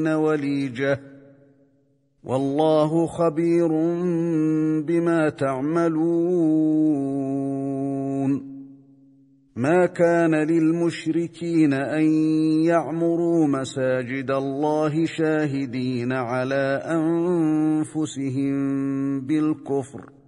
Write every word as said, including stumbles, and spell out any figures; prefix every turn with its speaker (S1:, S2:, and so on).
S1: وليجة والله خبير بما تعملون. ما كان للمشركين أن يعمروا مساجد الله شاهدين على أنفسهم بالكفر